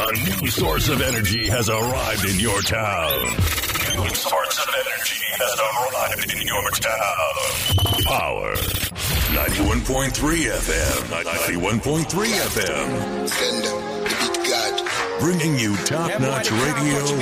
A new source of energy has arrived in your town. New source of energy has arrived in your town. Power. 91.3 FM. 91.3 FM. Send the beat God. Bringing you top-notch radio